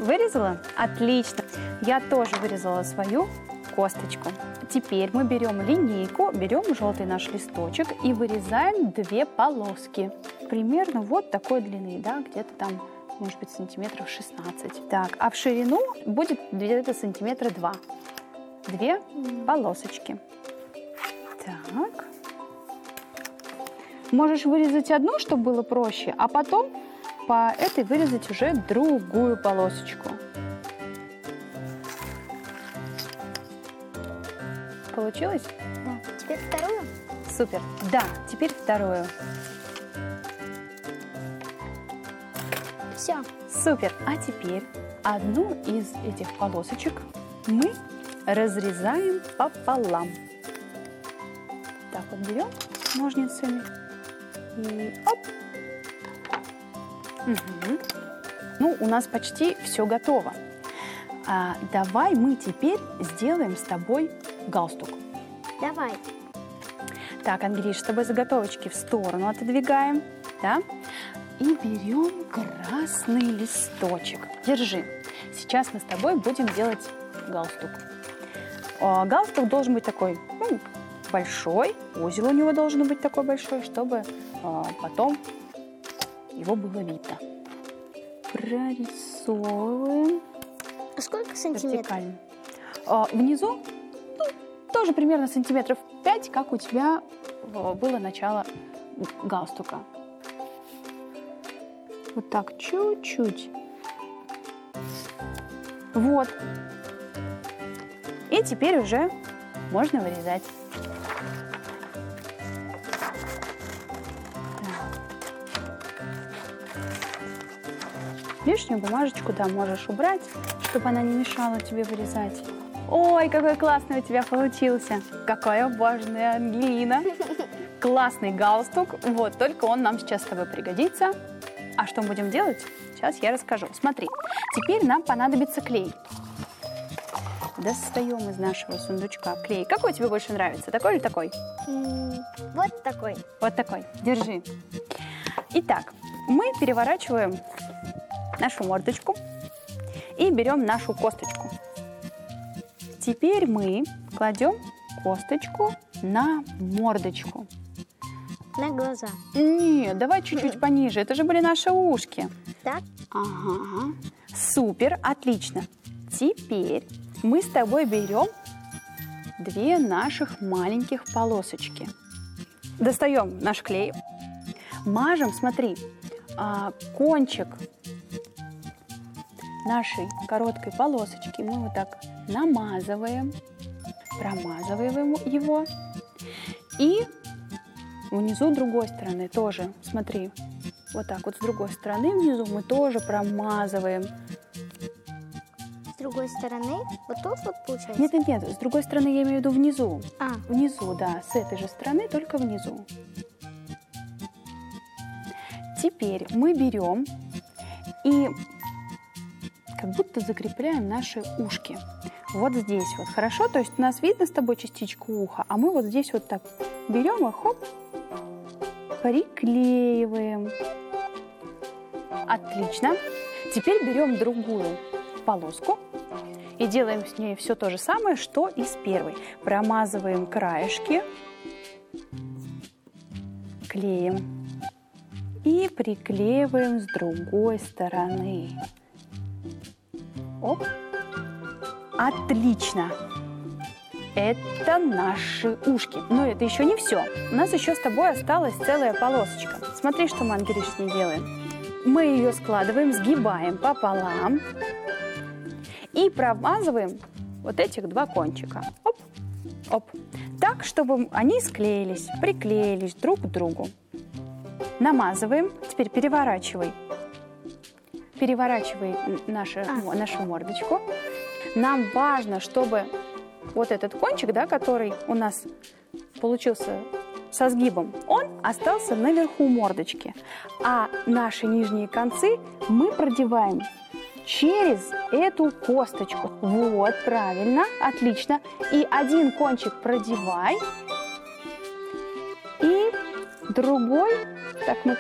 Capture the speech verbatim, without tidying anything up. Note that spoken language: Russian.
Вырезала? Отлично. Я тоже вырезала свою косточку. Теперь мы берем линейку, берем желтый наш листочек и вырезаем две полоски. Примерно вот такой длины, да, где-то там, может быть, сантиметров шестнадцать. Так, а в ширину будет где-то сантиметра два. Две полосочки. Так. Можешь вырезать одну, чтобы было проще, а потом по этой вырезать уже другую полосочку. Получилось? Да. Теперь вторую? Супер. Да, теперь вторую. Все. Супер. А теперь одну из этих полосочек мы разрезаем пополам. Так вот берем ножницами и оп. Угу. Ну, у нас почти все готово. А, давай мы теперь сделаем с тобой галстук. Давай. Так, Ангелиш, с тобой заготовочки в сторону отодвигаем, да? И берем красный листочек. Держи. Сейчас мы с тобой будем делать галстук. А, галстук должен быть такой, ну, большой. Узел у него должен быть такой большой, чтобы а, потом его было видно. Прорисовываем. А сколько сантиметров? А, внизу ну, тоже примерно сантиметров пять, как у тебя было начало галстука. Вот так, чуть-чуть. Вот. И теперь уже можно вырезать. Лишнюю бумажечку, да, можешь убрать, чтобы она не мешала тебе вырезать. Ой, какой классный у тебя получился. Какая важная Ангелина. Классный галстук. Вот, только он нам сейчас с тобой пригодится. А что мы будем делать? Сейчас я расскажу. Смотри, теперь нам понадобится клей. Достаем из нашего сундучка клей. Какой тебе больше нравится? Такой или такой? М-м, вот такой. Вот такой. Держи. Итак, мы переворачиваем нашу мордочку и берем нашу косточку. Теперь мы кладем косточку на мордочку. На глаза. Нет, давай чуть-чуть пониже. Это же были наши ушки. Так? Ага. Супер, отлично. Теперь мы с тобой берем две наших маленьких полосочки. Достаем наш клей. Мажем, смотри, кончик нашей короткой полосочки мы вот так намазываем, промазываем его. И внизу другой стороны тоже, смотри, вот так вот с другой стороны внизу мы тоже промазываем. С другой стороны, вот тут вот получается? Нет, нет, нет, с другой стороны я имею в виду внизу. А. Внизу, да, с этой же стороны, только внизу. Теперь мы берем и как будто закрепляем наши ушки. Вот здесь вот, хорошо? То есть у нас видно с тобой частичку уха, а мы вот здесь вот так берем и хоп, приклеиваем. Отлично. Теперь берем другую полоску и делаем с ней все то же самое, что и с первой. Промазываем краешки клеем и приклеиваем с другой стороны. Оп. Отлично. Это наши ушки. Но это еще не все. У нас еще с тобой осталась целая полосочка. Смотри, что мы, Ангелиш, с ней делаем. Мы ее складываем, сгибаем пополам и промазываем вот этих два кончика. Оп, оп. Так, чтобы они склеились, приклеились друг к другу. Намазываем. Теперь переворачивай. Переворачивай нашу, а. нашу мордочку. Нам важно, чтобы вот этот кончик, да, который у нас получился со сгибом, он остался наверху мордочки. А наши нижние концы мы продеваем через эту косточку. Вот, правильно, отлично. И один кончик продевай. И другой, так мы